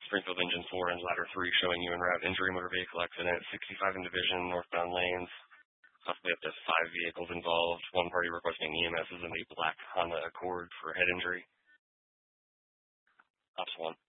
Springfield Engine 4 and Ladder 3 showing you en route injury, motor vehicle accident, 65 in division, northbound lanes, possibly up to 5 vehicles involved. One party requesting EMS is in the black Honda Accord for head injury. Ops 1.